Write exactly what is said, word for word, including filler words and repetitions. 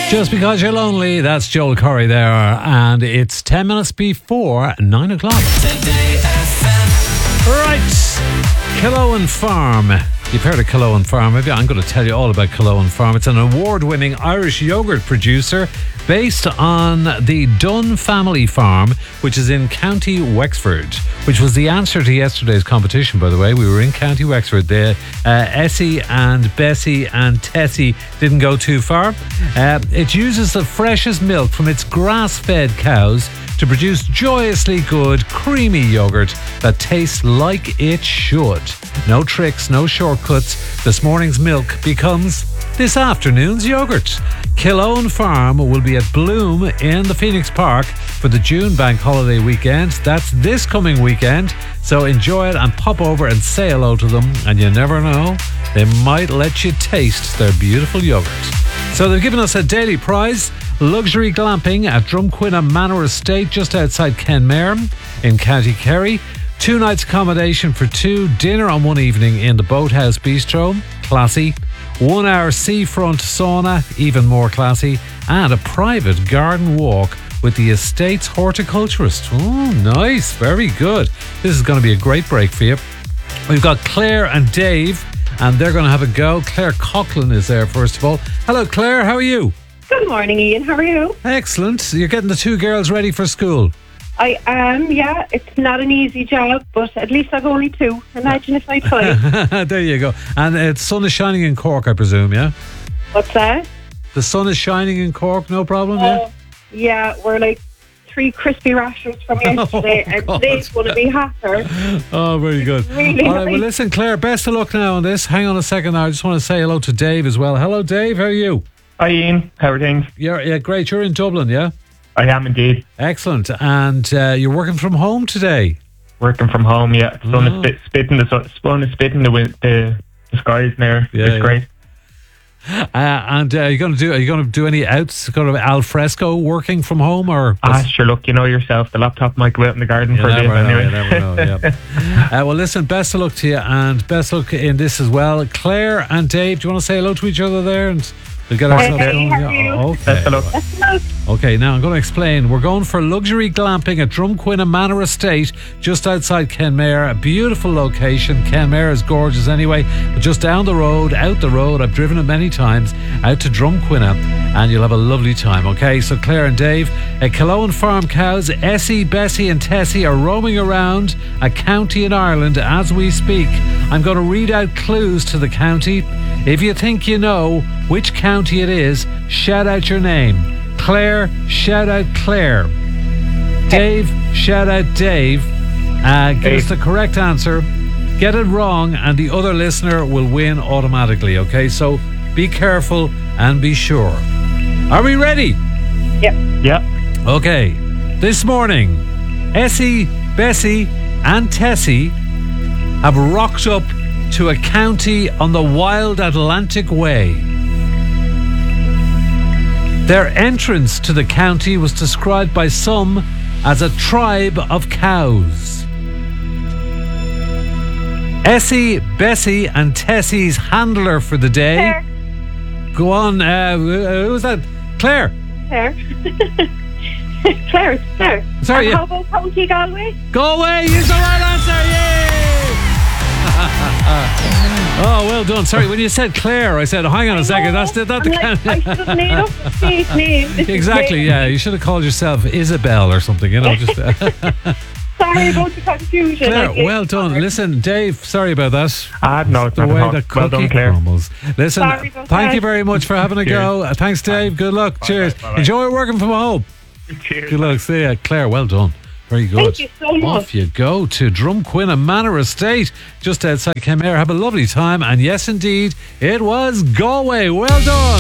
Just Because You're Lonely, that's Joel Corey there, and it's ten minutes before nine o'clock. Right, Killowen Farm. You've heard of Killowen Farm, have you? I'm going to tell you all about Killowen Farm. It's an award-winning Irish yoghurt producer based on the Dunn family farm, which is in County Wexford, which was the answer to yesterday's competition, by the way. We were in County Wexford. The uh, Essie and Bessie and Tessie didn't go too far. Uh, it uses the freshest milk from its grass-fed cows to produce joyously good, creamy yoghurt that tastes like it should. No tricks, no shortcuts. This morning's milk becomes this afternoon's yoghurt. Killowen Farm will be at Bloom in the Phoenix Park for the June bank holiday weekend. That's this coming weekend. So enjoy it and pop over and say hello to them. And you never know, they might let you taste their beautiful yoghurt. So they've given us a daily prize. Luxury glamping at Drumquinna Manor Estate just outside Kenmare in County Kerry. Two nights accommodation for two, dinner on one evening in the Boathouse Bistro, classy. One hour seafront sauna, even more classy. And a private garden walk with the estate's horticulturist. Oh, nice, very good. This is going to be a great break for you. We've got Claire and Dave, and they're going to have a go. Claire Coughlin is there, first of all. Hello, Claire, how are you? Good morning, Ian. How are you? Excellent. You're getting the two girls ready for school. I am, yeah. It's not an easy job, but at least I've only two. Imagine if I had five. There you go. And uh, the sun is shining in Cork, I presume, yeah? What's that? The sun is shining in Cork, no problem, yeah? Uh, yeah, we're like three crispy rashers from yesterday, Oh, and God. today's going to be hotter. Oh, very good. Really All right, well, nice. listen, Claire, best of luck now on this. Hang on a second now. I just want to say hello to Dave as well. Hello, Dave. How are you? Hi Ian, how are things? You're, yeah, great. You're in Dublin, yeah? I am indeed. Excellent. And uh, you're working from home today? Working from home, yeah. The sun Oh. is spit, spitting the sun, sun is spitting the, wi- the the skies now. Yeah, it's yeah. great. Uh, and uh, are you going to do? Are you going to do any outs, kind of al fresco working from home, or? Ah, sure. Look, you know yourself. The laptop might go out in the garden You for a bit never know, anyway. you never know, yeah. uh, well, listen, best of luck to you, and best of luck in this as well. Claire and Dave, do you want to say hello to each other there? And we'll get ourselves Hey, going. how are Yeah, you? oh, okay. Best of luck. That's enough. Okay, now I'm going to explain. We're going for luxury glamping at Drumquinna Manor Estate, just outside Kenmare. A beautiful location. Kenmare is gorgeous anyway. But just down the road, out the road, I've driven it many times, out to Drumquinna, and you'll have a lovely time. Okay, so Claire and Dave, at Killowen Farm cows, Essie, Bessie and Tessie are roaming around a county in Ireland as we speak. I'm going to read out clues to the county. If you think you know which county it is, shout out your name. Claire, shout out Claire. Dave, shout out Dave. Uh, give Dave. us the correct answer. Get it wrong, and the other listener will win automatically. Okay, so be careful and be sure. Are we ready? Yep. Yeah. Okay. This morning, Essie, Bessie, and Tessie have rocked up to a county on the wild Atlantic Way. Their entrance to the county was described by some as a tribe of cows. Essie, Bessie, and Tessie's handler for the day. Claire. Go on, uh, who was that? Claire. Claire. Claire, it's Claire. Sorry, And yeah. how about County Galway? Galway is the right answer. Yay! Oh, well done. Sorry, when you said Claire, I said, oh, hang on a second. That's the, that's I'm the like, kind I should have made up a fake name. This is Exactly, great. yeah. You should have called yourself Isabel or something, you know. Just uh, Sorry about the confusion. Claire, I well done. Listen, Dave, sorry about that. Ah, no, it's The not way at all. the Well cookie done, Claire. crumbles. Listen, Sorry about thank that. you very much for having a go. Uh, Thanks, Dave. Good luck. Cheers. bye-bye. Enjoy working from home. Cheers. Good luck. See ya. Claire, well done. Very good. Thank you so much. Off you go to Drumquinna Manor Estate, just outside Kenmare. Have a lovely time. And yes, indeed, it was Galway. Well done.